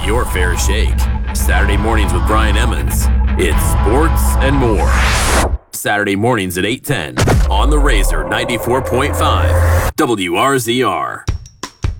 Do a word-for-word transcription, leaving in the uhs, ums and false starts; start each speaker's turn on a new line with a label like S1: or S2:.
S1: get your fair shake. Saturday mornings with Brian Emmons. It's sports and more. Saturday mornings at eight ten on the Razor ninety-four point five W R Z R.